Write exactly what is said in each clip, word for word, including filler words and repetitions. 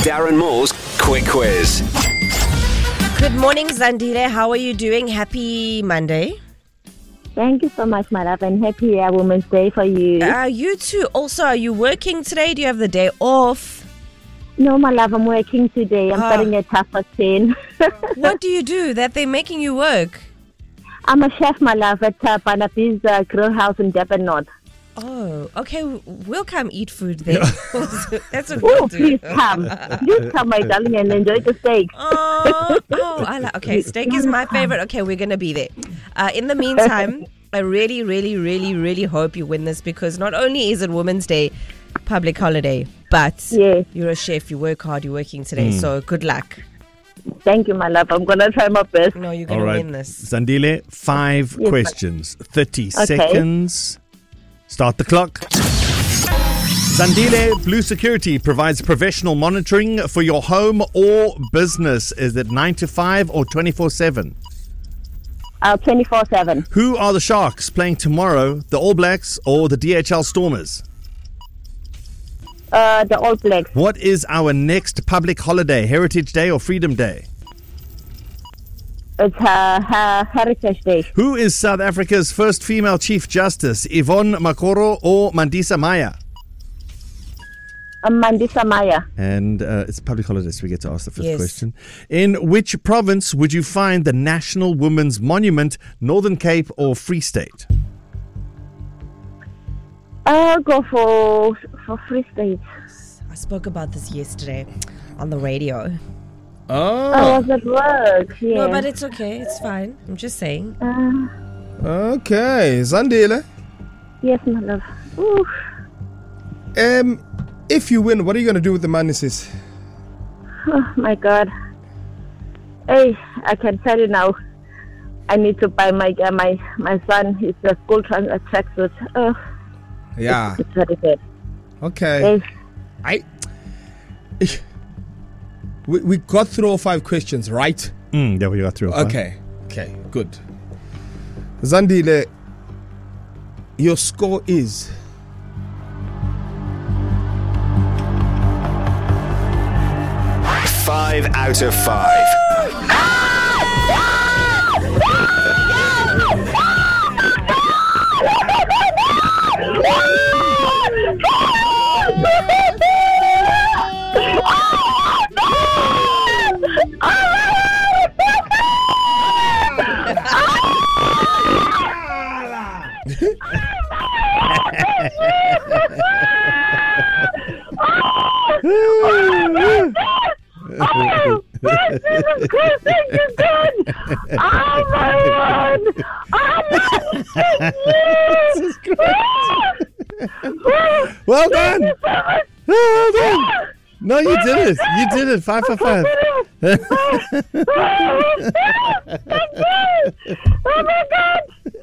Darren Moore's Quick Quiz. Good morning, Zandile. How are you doing? Happy Monday. Thank you so much, my love, and happy uh, Women's Day for you. Uh, you too. Also, are you working today? Do you have the day off? No, my love, I'm working today. I'm Ah. starting at half past ten. What do you do that they're making you work? I'm a chef, my love, at uh, Panapi's uh, Grill House in Durban North. Oh, okay. We'll come eat food there. That's what Oh, we'll do. please come. Please come, my darling, and enjoy the steak. Oh, oh, I like. Okay, steak is my favorite. Okay, we're gonna be there. Uh, in the meantime, I really, really, really, really hope you win this, because not only is it Women's Day, public holiday, but Yes. you're a chef. You work hard. You're working today, so good luck. Thank you, my love. I'm going to try my best. No, you're All gonna right. win this. Zandile, five Yes, questions, thirty Okay. seconds. Start the clock. Zandile, Blue Security provides professional monitoring for your home or business. Is it nine to five or twenty-four seven? Uh, twenty-four seven. Who are the Sharks playing tomorrow, the All Blacks or the D H L Stormers? Uh, the All Blacks. What is our next public holiday, Heritage Day or Freedom Day? It's uh, uh, Heritage Day. Who is South Africa's first female Chief Justice, Yvonne Makoro or Mandisa Maya? Uh, Mandisa Maya. And uh, it's a public holiday, so we get to ask the fifth Yes. question. In which province would you find the National Women's Monument, Northern Cape or Free State? I'll go for, for Free State. I spoke about this yesterday on the radio. I Oh, was at work. Yeah. No, but it's okay. It's fine. I'm just saying. Uh, okay. Zandile, yes, my love. Ooh. um, if you win, what are you going to do with the money, sis? Oh, my God. Hey, I can tell you now. I need to buy my uh, my my son his uh, school trans- uh, tracksuit. Oh, Yeah. it's very bad. Okay. Hey, I. We, we got through all five questions, right? Mm, yeah, we got through. Five. Okay. Okay, good. Zandile, your score is Five out of five. oh, this is good. Thank you, God. Oh, my God. Oh, This is great. Well done. Oh, well done. No, you did it. You did it. Five for five. oh, my God.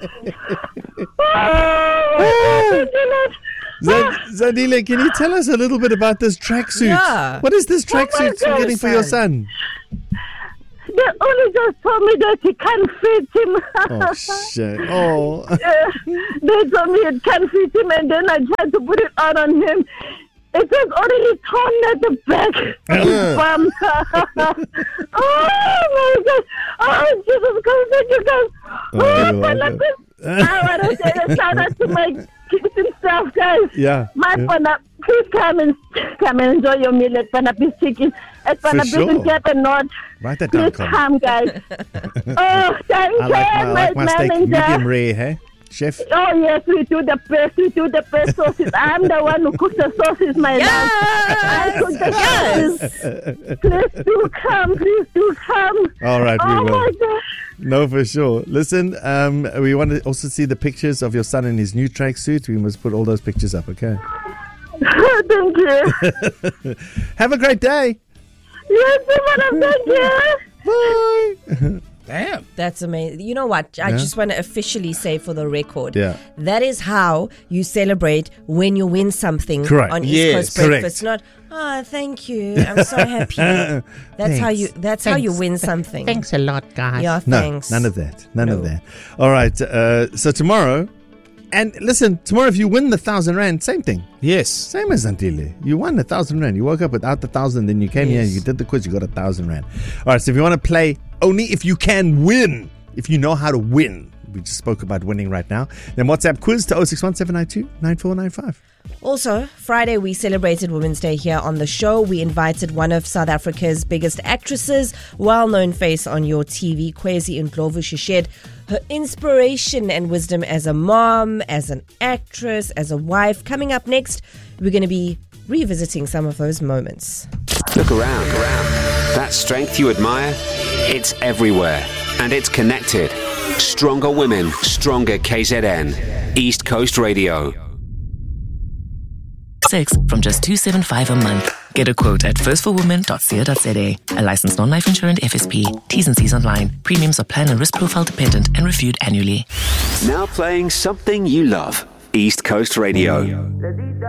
Oh, Z- Zandile, can you tell us a little bit about this tracksuit? Yeah. What is this tracksuit God. you're getting for your son? They only just told me that it can't fit him. Oh, shit. Oh. Uh, they told me it can't fit him, and then I tried to put it on on him. It was already torn at the back. Yeah. Bum. Oh, my God. Oh, Jesus Christ, thank you, guys. Oh, Oh, you're but welcome. like this. I want to say a shout out to my kids and stuff, guys. Yeah. My yeah. Pana, please come and come and enjoy your meal at Panapi's Chicken at For Panapi's sure. in Durban North. Write that down, Please Colin. come, guys. Oh, thank I like my, I you, like my steak manager. medium rare, hey? Chef? Oh, yes, we do the best. We do the best sauces. I'm the one who cooks the sauces, my love. I cook the sauces. Please do come. Please do come. All right, we Oh, will. my God. No, for sure. Listen, um, we want to also see the pictures of your son in his new tracksuit. We must put all those pictures up, okay? Thank you. Have a great day. Yes, madam, thank you. Bye. damn. That's amazing. You know what? I Yeah. just want to officially say for the record, Yeah. that is how you celebrate when you win something Correct. on East Yes, Coast correct. Breakfast. Not, oh, thank you. I'm so happy. That's how you. That's how you win something. Thanks a lot, guys. Yeah, No, thanks. none of that. None of No. that. All right. Uh, so tomorrow, And listen, tomorrow if you win the thousand rand, same thing. Yes. Same as Antile. You won a thousand rand. You woke up without the thousand, then you came Yes. here, you did the quiz, you got a thousand rand. All right, so if you want to play, only if you can win, if you know how to win. We just spoke about winning right now. Then WhatsApp quiz to oh six one seven nine two nine four nine five. Also, Friday we celebrated Women's Day here on the show. We invited one of South Africa's biggest actresses, well-known face on your T V, Kwezi Ndlovu. She shared her inspiration and wisdom as a mom, as an actress, as a wife. Coming up next, we're going to be revisiting some of those moments. Look around. That strength you admire, it's everywhere. And it's connected. Stronger women, stronger K Z N. East Coast Radio. Six from just two seventy-five a month. Get a quote at first for women dot co dot za. A licensed non-life insurance F S P. T's and C's online. Premiums are plan and risk profile dependent and reviewed annually. Now playing something you love. East Coast Radio.